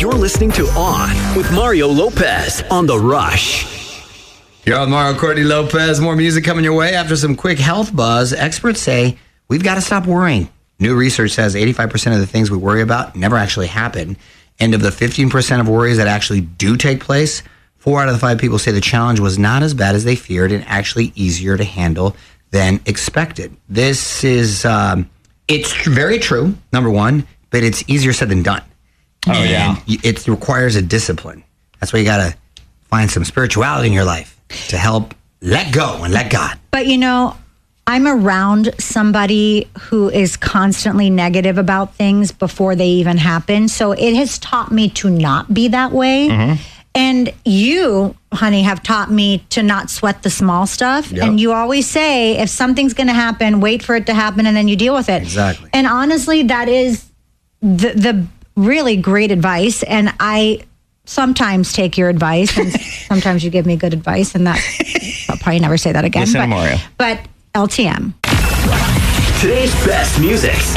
You're listening to On with Mario Lopez on The Rush. You're on Mario Courtney Lopez. More music coming your way after some quick health buzz. Experts say we've got to stop worrying. New research says 85% of the things we worry about never actually happen. And of the 15% of worries that actually do take place, 4 out of the 5 people say the challenge was not as bad as they feared and actually easier to handle than expected. This is, it's very true, number one, but it's easier said than done. Oh, yeah. It requires a discipline. That's why you got to find some spirituality in your life to help let go and let God. But, you know, I'm around somebody who is constantly negative about things before they even happen. So it has taught me to not be that way. Mm-hmm. And you, honey, have taught me to not sweat the small stuff. Yep. And you always say, if something's going to happen, wait for it to happen and then you deal with it. Exactly. And honestly, that is the really great advice. And I sometimes take your advice and sometimes you give me good advice. And that I'll probably never say that again. Listen to Mario. But LTM. Today's best music